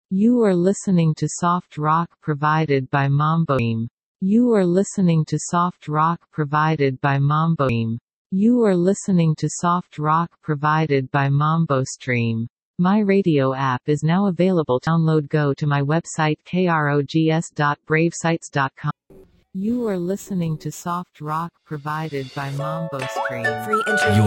You are listening to soft rock provided by Mambo Stream. You are listening to soft rock provided by Mambo Stream. You are listening to soft rock provided by Mambo Stream. My radio app is now available to download. Go to my website krogs.bravesites.com. You are listening to soft rock provided by Mambo Stream. Free internet.